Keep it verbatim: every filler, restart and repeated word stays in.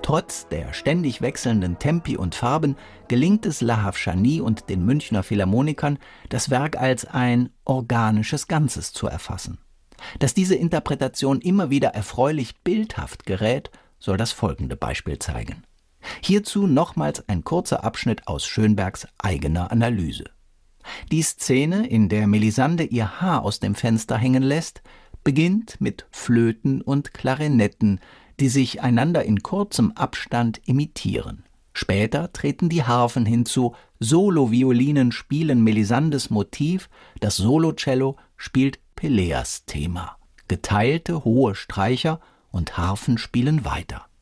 Trotz der ständig wechselnden Tempi und Farben gelingt es Lahav Shani und den Münchner Philharmonikern, das Werk als ein organisches Ganzes zu erfassen. Dass diese Interpretation immer wieder erfreulich bildhaft gerät, soll das folgende Beispiel zeigen. Hierzu nochmals ein kurzer Abschnitt aus Schönbergs eigener Analyse. Die Szene, in der Melisande ihr Haar aus dem Fenster hängen lässt, beginnt mit Flöten und Klarinetten, die sich einander in kurzem Abstand imitieren. Später treten die Harfen hinzu, Solo-Violinen spielen Melisandes Motiv, das Solocello spielt Peleas Thema. Geteilte hohe Streicher und Harfen spielen weiter.